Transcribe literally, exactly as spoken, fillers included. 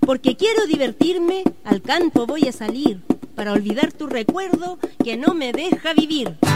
porque quiero divertirme, al campo voy a salir, para olvidar tu recuerdo que no me deja vivir.